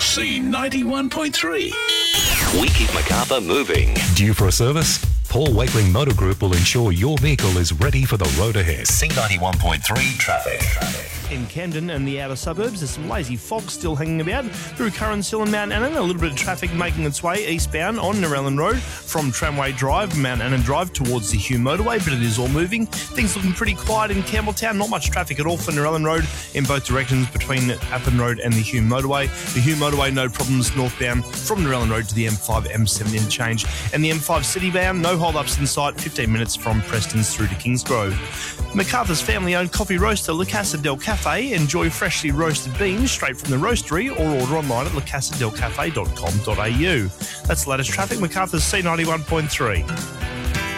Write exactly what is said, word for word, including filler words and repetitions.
C ninety-one point three. We keep Macarthur moving. Due for a service? Paul Wakeling Motor Group will ensure your vehicle is ready for the road ahead. C ninety-one point three traffic. In Camden and the outer suburbs, there's some lazy fog still hanging about through Currans Hill and Mount Annan. A little bit of traffic making its way eastbound on Narellan Road from Tramway Drive, Mount Annan Drive towards the Hume Motorway, but it is all moving. Things looking pretty quiet in Campbelltown. Not much traffic at all for Narellan Road in both directions between Appin Road and the Hume Motorway. The Hume Motorway, no problems northbound from Narellan Road to the M five M seven interchange. And the M five citybound, no hold-ups in sight, fifteen minutes from Preston's through to Kingsgrove. Macarthur's family-owned coffee roaster, La Casa del Cafe. Enjoy freshly roasted beans straight from the roastery or order online at la casa del cafe dot com dot a u. That's the latest traffic, Macarthur's C ninety-one point three.